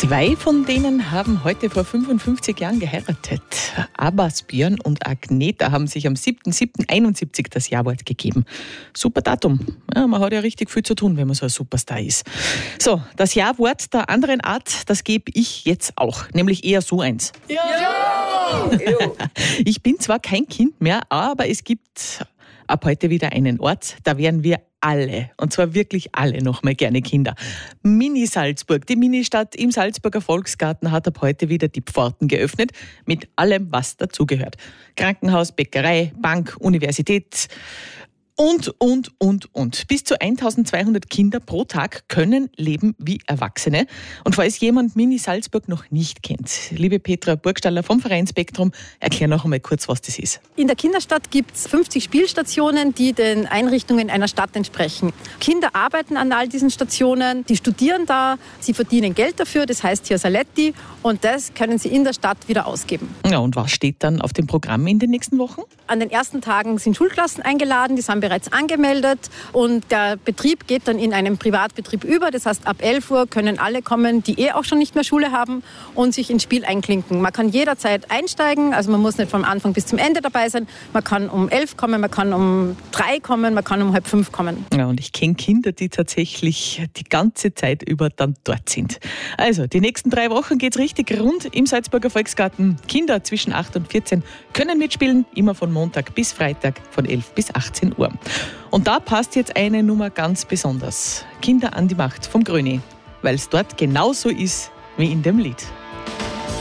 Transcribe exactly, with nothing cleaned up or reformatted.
Zwei von denen haben heute vor fünfundfünfzig Jahren geheiratet. Abbas, Björn und Agneta haben sich am siebten siebten einundsiebzig das Ja-Wort gegeben. Super Datum. Ja, man hat ja richtig viel zu tun, wenn man so ein Superstar ist. So, das Ja-Wort der anderen Art, das gebe ich jetzt auch. Nämlich eher so eins. Ja! Ja! Ich bin zwar kein Kind mehr, aber es gibt ab heute wieder einen Ort, da werden wir alle, und zwar wirklich alle, noch mal gerne Kinder. Mini-Salzburg, die Ministadt im Salzburger Volksgarten hat ab heute wieder die Pforten geöffnet, mit allem, was dazugehört. Krankenhaus, Bäckerei, Bank, Universität und, und, und, und. Bis zu eintausendzweihundert Kinder pro Tag können leben wie Erwachsene. Und falls jemand Mini-Salzburg noch nicht kennt, liebe Petra Burgstaller vom Verein Spektrum, erklär noch einmal kurz, was das ist. In der Kinderstadt gibt es fünfzig Spielstationen, die den Einrichtungen einer Stadt entsprechen. Kinder arbeiten an all diesen Stationen, die studieren da, sie verdienen Geld dafür, das heißt hier Saletti, und das können sie in der Stadt wieder ausgeben. Ja, und was steht dann auf dem Programm in den nächsten Wochen? An den ersten Tagen sind Schulklassen eingeladen, die sind bereits angemeldet, und der Betrieb geht dann in einen Privatbetrieb über. Das heißt, ab elf Uhr können alle kommen, die eh auch schon nicht mehr Schule haben, und sich ins Spiel einklinken. Man kann jederzeit einsteigen, also man muss nicht vom Anfang bis zum Ende dabei sein. Man kann um elf kommen, man kann um drei kommen, man kann um halb fünf kommen. Ja, und ich kenne Kinder, die tatsächlich die ganze Zeit über dann dort sind. Also, die nächsten drei Wochen geht's richtig rund im Salzburger Volksgarten. Kinder zwischen acht und vierzehn können mitspielen, immer von Montag bis Freitag von elf bis achtzehn Uhr. Und da passt jetzt eine Nummer ganz besonders. Kinder an die Macht vom Gröni, weil es dort genauso ist wie in dem Lied.